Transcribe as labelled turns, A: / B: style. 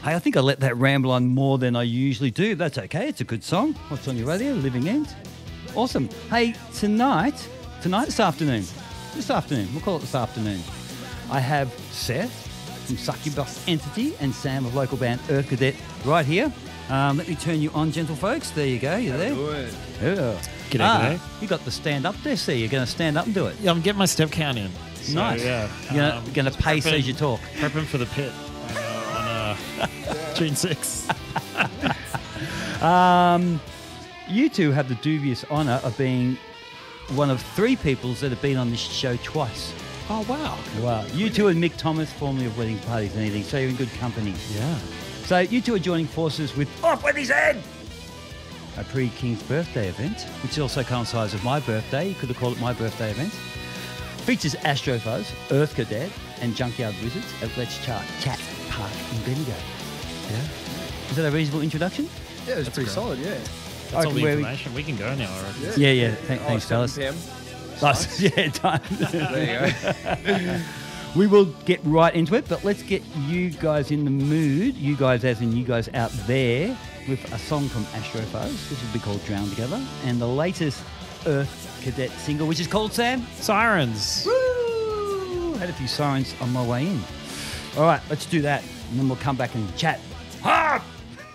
A: Hey, I think I let that ramble on more than I usually do. That's okay. It's a good song. What's on your radio? Living End. Awesome. Hey, this afternoon, we'll call it this afternoon, I have Seth from Succubus Entity and Sam of local band Earth Cadet right here. Let me turn you on, gentle folks. There you go. You're there.
B: Good.
A: Yeah.
C: G'day.
A: You got the stand up there, see? You're going to stand up and do it.
C: Yeah, I'm getting my step count in. So,
A: Nice.
C: Yeah.
A: You're going to pace as you talk.
C: Prepping for the pit on June 6th.
A: You two have the dubious honour of being one of three peoples that have been on this show twice.
C: Oh, wow.
A: Wow. You two and Mick Thomas, formerly of Wedding Parties and Anything, so you're in good company.
C: Yeah.
A: So you two are joining forces with Off With His Head, a pre-King's birthday event, which also coincides with my birthday. You could have called it my birthday event. Features Astrofuzz, Earth Cadet, and Junkyard Wizards at Let's Chat Park in Bendigo. Yeah. Is that a reasonable introduction?
B: Yeah, it was pretty solid, yeah.
C: That's all the
A: where we-
C: information. We can go now, I reckon.
A: Yeah. Thanks, fellas.
B: 7 p.m.
A: Nice. Yeah, time.
B: There you go.
A: We will get right into it, but let's get you guys in the mood. You guys, as in you guys out there, with a song from Astrofuzz. This will be called Drown Together, and the latest Earth Cadet single, which is called Sam.
C: Sirens.
A: Woo! Had a few sirens on my way in. All right, let's do that, and then we'll come back and chat. Ha!